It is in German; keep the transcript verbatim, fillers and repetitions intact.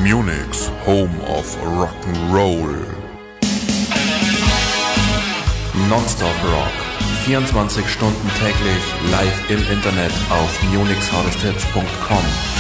Munich's home of Rock'n'Roll. Nonstop Rock. vierundzwanzig Stunden täglich live im Internet auf munichs hottest hits punkt com.